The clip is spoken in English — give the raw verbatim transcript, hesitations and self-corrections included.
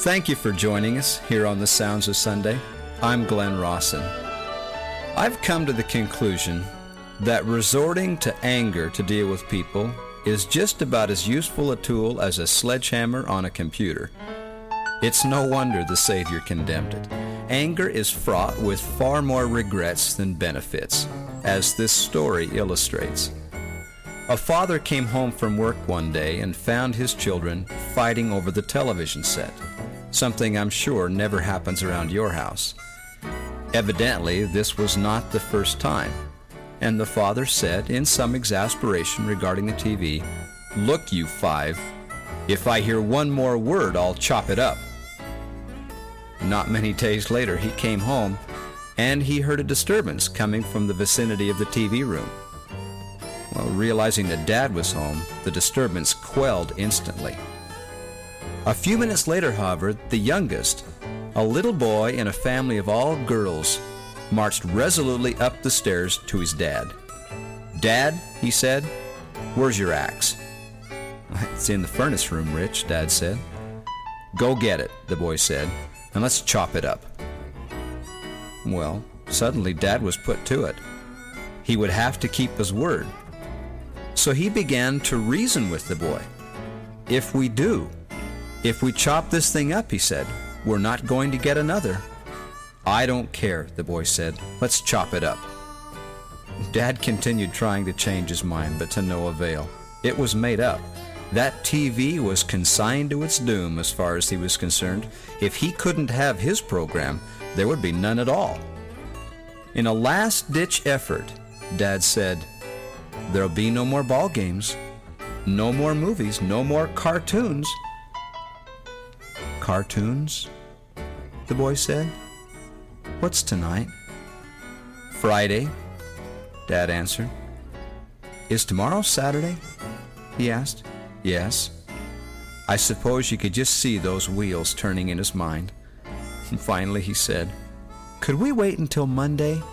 Thank you for joining us here on the Sounds of Sunday. I'm Glenn Rawson. I've come to the conclusion that resorting to anger to deal with people is just about as useful a tool as a sledgehammer on a computer. It's no wonder the Savior condemned it. Anger is fraught with far more regrets than benefits, as this story illustrates. A father came home from work one day and found his children fighting over the television set, something I'm sure never happens around your house. Evidently, this was not the first time, and the father said, in some exasperation regarding the T V, "Look, you five, if I hear one more word, I'll chop it up." Not many days later, he came home, and he heard a disturbance coming from the vicinity of the T V room. Well, realizing that Dad was home, the disturbance quelled instantly. A few minutes later, however, the youngest, a little boy in a family of all girls, marched resolutely up the stairs to his dad. "Dad," he said, "where's your axe?" "It's in the furnace room, Rich," Dad said. "Go get it," the boy said, "and let's chop it up." Well, suddenly Dad was put to it. He would have to keep his word. So he began to reason with the boy. "If we do, if we chop this thing up," he said, "we're not going to get another." "I don't care," the boy said. "Let's chop it up." Dad continued trying to change his mind, but to no avail. It was made up. That T V was consigned to its doom as far as he was concerned. If he couldn't have his program, there would be none at all. In a last-ditch effort, Dad said, "There'll be no more ball games, no more movies, no more cartoons." "Cartoons?" the boy said. "What's tonight?" "Friday," Dad answered. "Is tomorrow Saturday?" he asked. "Yes." I suppose you could just see those wheels turning in his mind. And finally he said, "Could we wait until Monday?"